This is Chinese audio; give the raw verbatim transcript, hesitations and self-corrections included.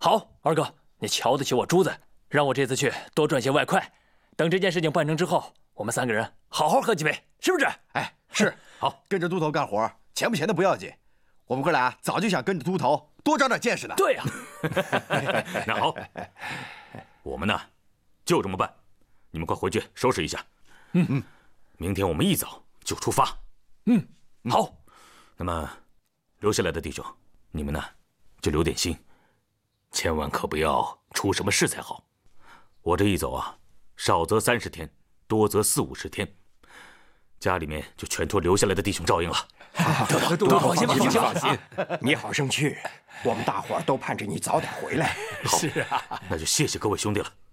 好，二哥，你瞧得起我珠子，让我这次去多赚些外快。等这件事情办成之后，我们三个人好好喝几杯，是不是？ 哎，是。 好， 跟着都头干活，钱不钱的不要紧。我们哥俩早就想跟着都头多长长见识呢。 对呀。 那好，我们呢就这么办。你们快回去收拾一下。 嗯嗯， 明天我们一早就出发。 嗯，好。 那么留下来的弟兄，你们呢就留点心，千万可不要出什么事才好。我这一走啊，少则三十天，多则四五十天，家里面就全托留下来的弟兄照应了。 都都放心吧，放心放心，你好生去，我们大伙儿都盼着你早点回来。 是啊， 那就谢谢各位兄弟了。